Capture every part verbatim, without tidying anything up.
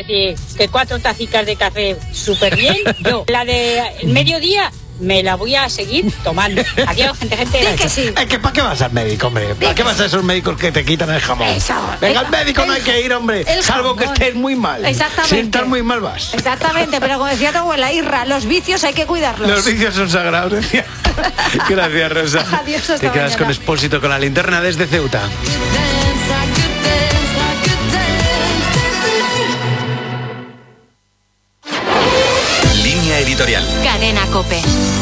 parece que cuatro tacicas de café súper bien. Yo, la de mediodía, me la voy a seguir tomando. Adiós, gente, gente. Sí, que sí. Es que ¿para qué vas al médico, hombre? ¿Para qué vas a esos médicos que te quitan el jamón? Eso. Venga, al El- médico no hay el- que ir, hombre. el Salvo que jamón. estés muy mal. Exactamente. Si estás muy mal, vas. Exactamente, pero como decía tu abuela Irra, los vicios hay que cuidarlos. Los vicios son sagrados, decía. Gracias, Rosa. Adiós, hasta Te quedas mañana. con Expósito con la linterna desde Ceuta. Línea editorial. Cadena COPE.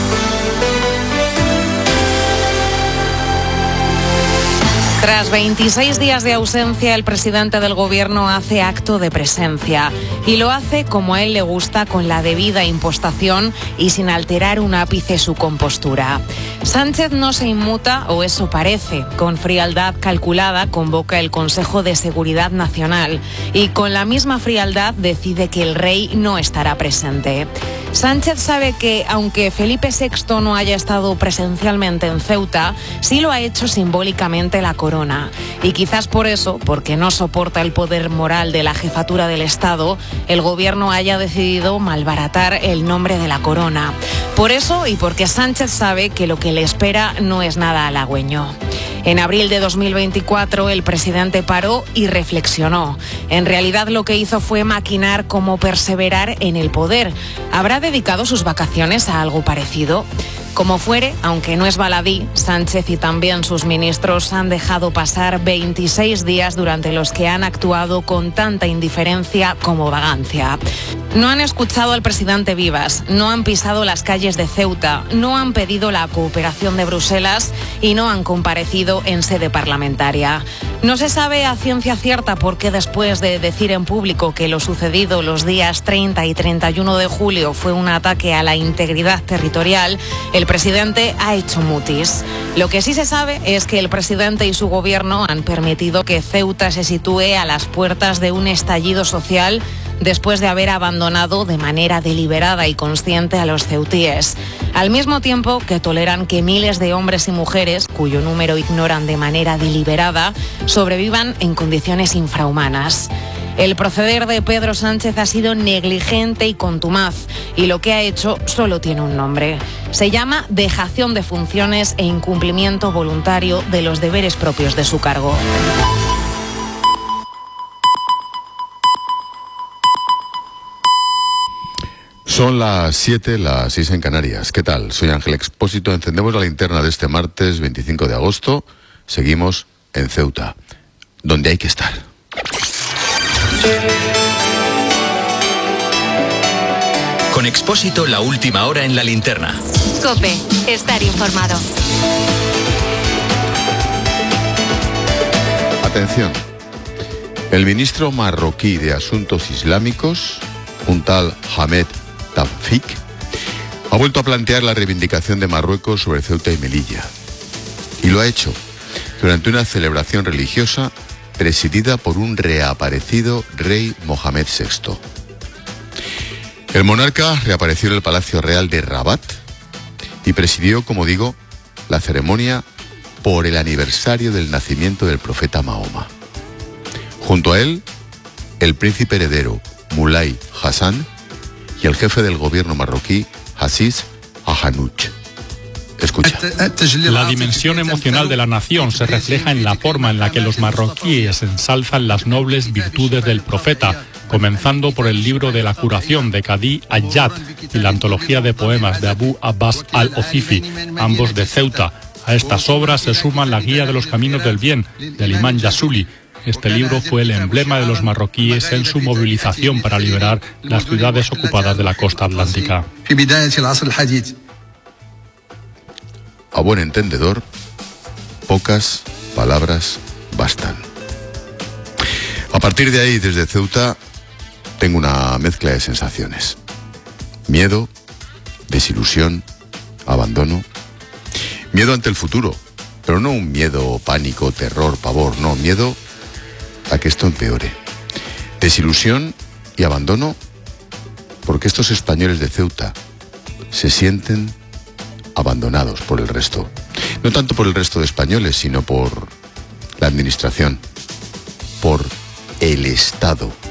Tras veintiséis días de ausencia, el presidente del gobierno hace acto de presencia y lo hace como a él le gusta, con la debida impostación y sin alterar un ápice su compostura. Sánchez no se inmuta, o eso parece. Con frialdad calculada convoca el Consejo de Seguridad Nacional y con la misma frialdad decide que el rey no estará presente. Sánchez sabe que, aunque Felipe sexto no haya estado presencialmente en Ceuta, sí lo ha hecho simbólicamente la corona. Y quizás por eso, porque no soporta el poder moral de la jefatura del Estado, el gobierno haya decidido malbaratar el nombre de la corona. Por eso, y porque Sánchez sabe que lo que le espera no es nada halagüeño. En abril de dos mil veinticuatro, el presidente paró y reflexionó. En realidad, lo que hizo fue maquinar cómo perseverar en el poder. ¿Habrá dedicado sus vacaciones a algo parecido? Como fuere, aunque no es baladí, Sánchez y también sus ministros han dejado pasar veintiséis días durante los que han actuado con tanta indiferencia como vagancia. No han escuchado al presidente Vivas, no han pisado las calles de Ceuta, no han pedido la cooperación de Bruselas y no han comparecido en sede parlamentaria. No se sabe a ciencia cierta por qué, después de decir en público que lo sucedido los días treinta y treinta y uno de julio fue un ataque a la integridad territorial, el presidente ha hecho mutis. Lo que sí se sabe es que el presidente y su gobierno han permitido que Ceuta se sitúe a las puertas de un estallido social después de haber abandonado de manera deliberada y consciente a los ceutíes, al mismo tiempo que toleran que miles de hombres y mujeres, cuyo número ignoran de manera deliberada, sobrevivan en condiciones infrahumanas. El proceder de Pedro Sánchez ha sido negligente y contumaz, y lo que ha hecho solo tiene un nombre. Se llama dejación de funciones e incumplimiento voluntario de los deberes propios de su cargo. Son las siete, las seis en Canarias. ¿Qué tal? Soy Ángel Expósito. Encendemos la linterna de este martes veinticinco de agosto. Seguimos en Ceuta, donde hay que estar. Con Expósito, la última hora en la linterna. COPE. Estar informado. Atención. El ministro marroquí de Asuntos Islámicos, un tal Hamed Tawfik, ha vuelto a plantear la reivindicación de Marruecos sobre Ceuta y Melilla. Y lo ha hecho durante una celebración religiosa presidida por un reaparecido rey Mohamed sexto. El monarca reapareció en el Palacio Real de Rabat y presidió, como digo, la ceremonia por el aniversario del nacimiento del profeta Mahoma. Junto a él, el príncipe heredero Moulay Hassan y el jefe del gobierno marroquí, Aziz Ahanouch. Escucha. La dimensión emocional de la nación se refleja en la forma en la que los marroquíes ensalzan las nobles virtudes del profeta, comenzando por el libro de la curación de Qadi Ayyad y la antología de poemas de Abu Abbas al-Ofifi, ambos de Ceuta. A estas obras se suman la Guía de los Caminos del Bien, del imán Yasuli. Este libro fue el emblema de los marroquíes en su movilización para liberar las ciudades ocupadas de la costa atlántica. A buen entendedor, pocas palabras bastan. A partir de ahí, desde Ceuta, tengo una mezcla de sensaciones. Miedo, desilusión, abandono. Miedo ante el futuro, pero no un miedo, pánico, terror, pavor, no, miedo a que esto empeore. Desilusión y abandono porque estos españoles de Ceuta se sienten abandonados por el resto. No tanto por el resto de españoles, sino por la administración, por el Estado.